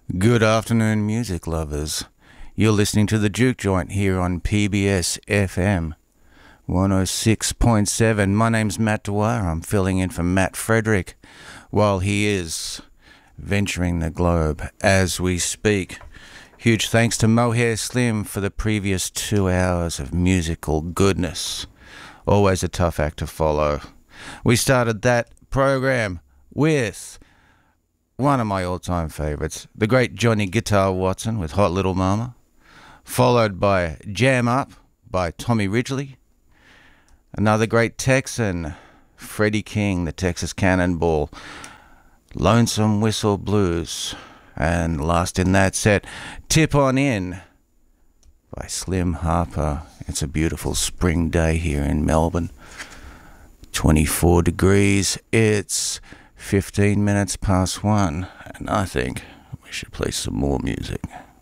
Good afternoon, music lovers. You're listening to The Juke Joint here on PBS FM 106.7. My name's Matt Dwyer. I'm filling in for Matt Frederick while he is venturing the globe as we speak. Huge thanks to Mohair Slim for the previous 2 hours of musical goodness. Always a tough act to follow. We started that program with one of my all-time favourites, the great Johnny Guitar Watson with Hot Little Mama, followed by Jam Up by Tommy Ridgely, another great Texan, Freddie King, the Texas Cannonball, Lonesome Whistle Blues, and last in that set, Tip On In by Slim Harper. It's a beautiful spring day here in Melbourne. 24 degrees. It's 15 minutes past 1, and I think we should play some more music.